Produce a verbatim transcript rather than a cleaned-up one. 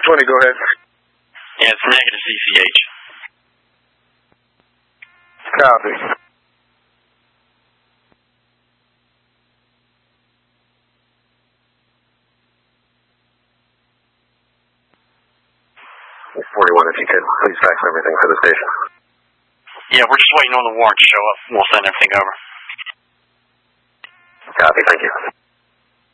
twenty, go ahead. Yeah, it's negative C C H. Copy. forty-one, if you could, please fax everything for the station. Yeah, we're just waiting on the warrant to show up. We'll send everything over. Copy, thank you.